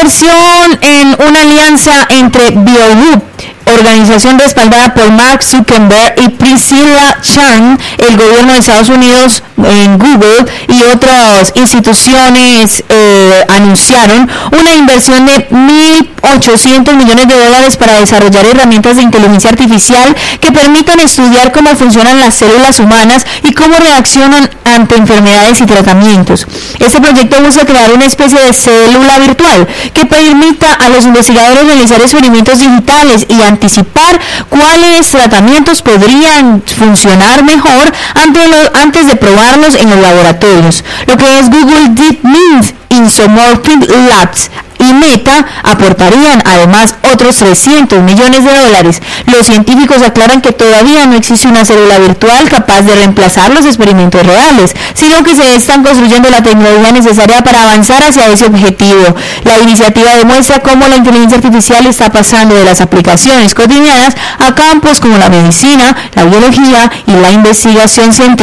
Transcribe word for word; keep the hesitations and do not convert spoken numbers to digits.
inversión en una alianza entre BioGroup, organización respaldada por Mark Zuckerberg, y Priscilla Chan, el gobierno de Estados Unidos, en Google y otras instituciones eh, anunciaron una inversión de mil ochocientos millones de dólares para desarrollar herramientas de inteligencia artificial que permitan estudiar cómo funcionan las células humanas y cómo reaccionan ante enfermedades y tratamientos. Este proyecto busca crear una especie de célula virtual que permita a los investigadores realizar experimentos digitales y anticipar cuáles tratamientos podrían funcionar mejor antes, lo, antes de probarlos en los laboratorios. Lo que es Google DeepMind, Isomorphic Labs y Meta aportarían además otros trescientos millones de dólares. Los científicos aclaran que todavía no existe una célula virtual capaz de reemplazar los experimentos reales, sino que se están construyendo la tecnología necesaria para avanzar hacia ese objetivo. La iniciativa demuestra cómo la inteligencia artificial está pasando de las aplicaciones cotidianas a campos como la medicina, la biología y la investigación científica.